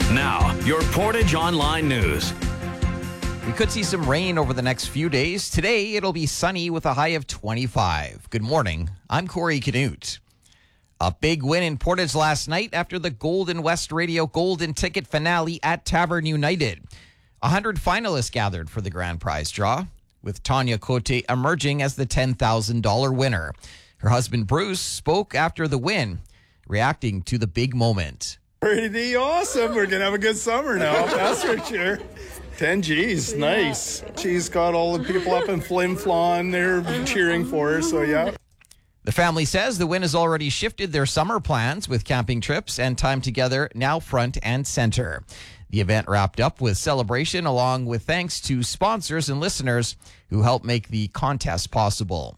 Now, your Portage Online News. We could see some rain over the next few days. Today, it'll be sunny with a high of 25. Good morning. I'm Corey Canute. A big win in Portage last night after the Golden West Radio Golden Ticket finale at Tavern United. 100 finalists gathered for the grand prize draw, with Tanya Cote emerging as the $10,000 winner. Her husband Bruce spoke after the win, reacting to the big moment. Pretty awesome. We're going to have a good summer now, that's for sure. 10 G's, nice. She's got all the people up in Flin Flon. They're cheering for her, so yeah. The family says the win has already shifted their summer plans, with camping trips and time together now front and center. The event wrapped up with celebration, along with thanks to sponsors and listeners who helped make the contest possible.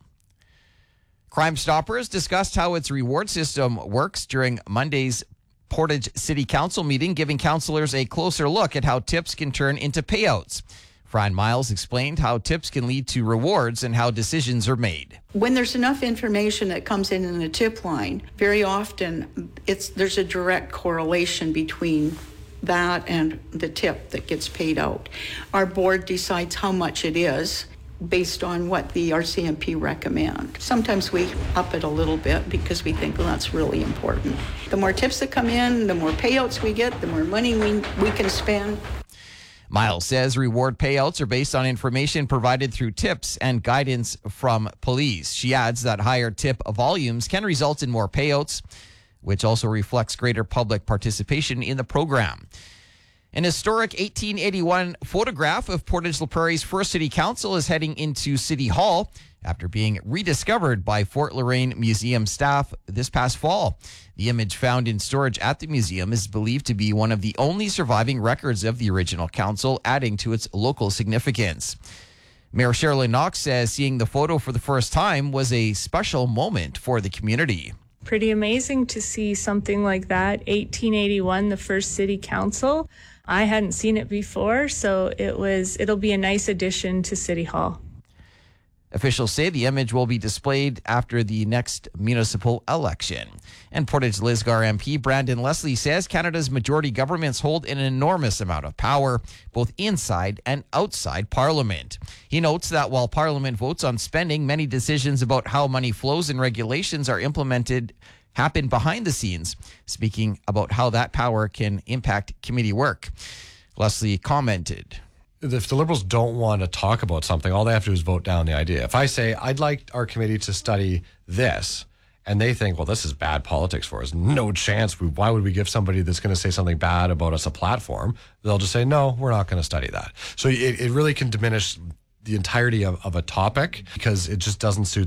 Crime Stoppers discussed how its reward system works during Monday's Portage City Council meeting, giving councillors a closer look at how tips can turn into payouts. Fran Miles explained how tips can lead to rewards and how decisions are made. When there's enough information that comes in the tip line, very often there's a direct correlation between that and the tip that gets paid out. Our board decides how much it is based on what the RCMP recommend. Sometimes we up it a little bit because we think, well, that's really important. The more tips that come in, the more payouts we get, the more money we can spend. Miles says reward payouts are based on information provided through tips and guidance from police. She adds that higher tip volumes can result in more payouts, which also reflects greater public participation in the program. An historic 1881 photograph of Portage La Prairie's first city council is heading into City Hall after being rediscovered by Fort Loraine Museum staff this past fall. The image, found in storage at the museum, is believed to be one of the only surviving records of the original council, adding to its local significance. Mayor Sherilyn Knox says seeing the photo for the first time was a special moment for the community. Pretty amazing to see something like that. 1881, the first city council. I hadn't seen it before, so it'll be a nice addition to City Hall. Officials say the image will be displayed after the next municipal election. And Portage Lisgar MP Brandon Leslie says Canada's majority governments hold an enormous amount of power, both inside and outside Parliament. He notes that while Parliament votes on spending, many decisions about how money flows and regulations are implemented happen behind the scenes, speaking about how that power can impact committee work. Leslie commented, if the Liberals don't want to talk about something, all they have to do is vote down the idea. If I say, I'd like our committee to study this, and they think, well, this is bad politics for us, no chance, why would we give somebody that's going to say something bad about us a platform? They'll just say, no, we're not going to study that. So it really can diminish the entirety of a topic because it just doesn't suit